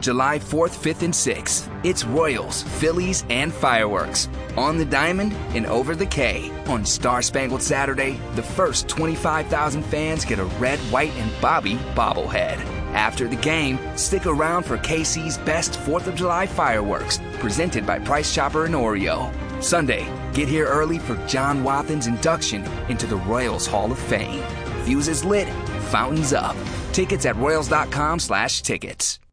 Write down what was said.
July 4th, 5th, and 6th. It's Royals, Phillies, and fireworks. On the Diamond and over the K. On Star Spangled Saturday, the first 25,000 fans get a red, white, and Bobby bobblehead. After the game, stick around for KC's best 4th of July fireworks, presented by Price Chopper and Oreo. Sunday, get here early for John Wathan's induction into the Royals Hall of Fame. Fuses lit, fountains up. Tickets at royals.com/tickets.